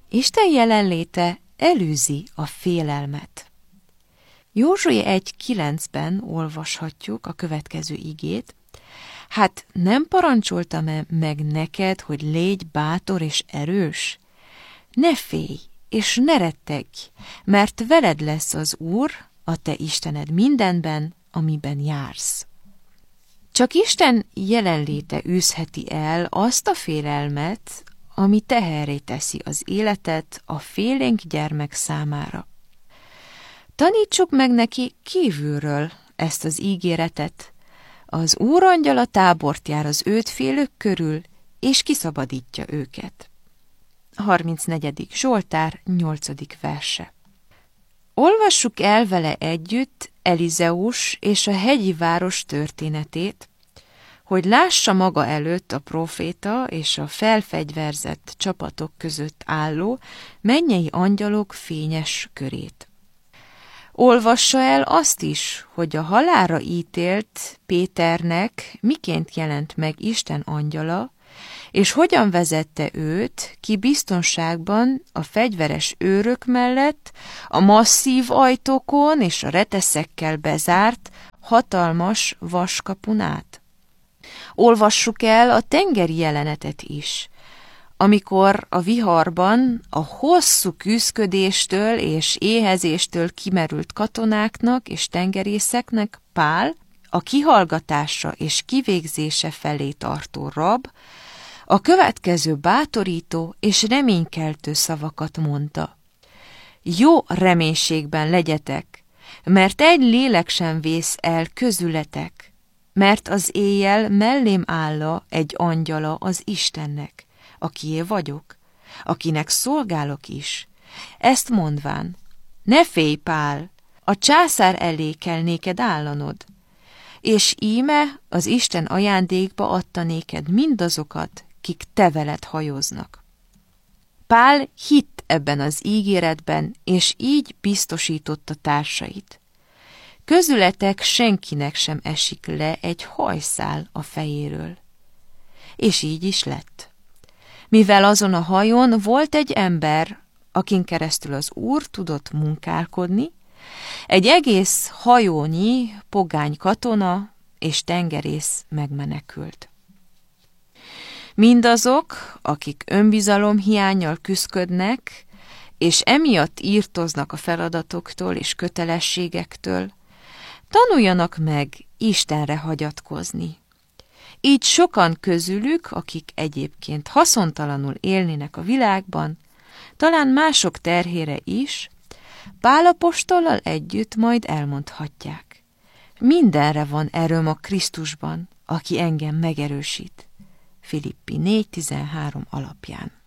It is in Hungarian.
Isten jelenléte előzi a félelmet. Józsué 1:9-ben olvashatjuk a következő igét. Hát nem parancsoltam-e meg neked, hogy légy bátor és erős? Ne félj, és ne rettegj, mert veled lesz az Úr, a te Istened mindenben, amiben jársz. Csak Isten jelenléte űzheti el azt a félelmet, ami teherré teszi az életet a félénk gyermek számára. Tanítsuk meg neki kívülről ezt az ígéretet. Az Úrangyala tábort jár az őt félők körül, és kiszabadítja őket. 34. Zsoltár 8. verse. Olvassuk el vele együtt Elizeus és a hegyi város történetét, hogy lássa maga előtt a próféta és a felfegyverzett csapatok között álló mennyei angyalok fényes körét. Olvassa el azt is, hogy a halálra ítélt Péternek miként jelent meg Isten angyala, és hogyan vezette őt ki biztonságban a fegyveres őrök mellett, a masszív ajtókon és a reteszekkel bezárt, hatalmas vaskapun át. Olvassuk el a tengeri jelenetet is, amikor a viharban a hosszú küszködéstől és éhezéstől kimerült katonáknak és tengerészeknek Pál, a kihallgatása és kivégzése felé tartó rab, a következő bátorító és reménykeltő szavakat mondta. Jó reménységben legyetek, mert egy lélek sem vész el közületek, mert az éjjel mellém álla egy angyala az Istennek, akié vagyok, akinek szolgálok is. Ezt mondván, ne félj, Pál, a császár elé kell néked állanod, és íme az Isten ajándékba adta néked mindazokat, kik te veled hajóznak. Pál hitt ebben az ígéretben, és így biztosította társait. Közületek senkinek sem esik le egy hajszál a fejéről. És így is lett. Mivel azon a hajón volt egy ember, akin keresztül az Úr tudott munkálkodni, egy egész hajónyi pogány katona és tengerész megmenekült. Mindazok, akik önbizalomhiánnyal küszködnek, és emiatt írtoznak a feladatoktól és kötelességektől, tanuljanak meg Istenre hagyatkozni. Így sokan közülük, akik egyébként haszontalanul élnének a világban, talán mások terhére is, Pál apostollal együtt majd elmondhatják. Mindenre van erőm a Krisztusban, aki engem megerősít. Filippi 4:13 alapján.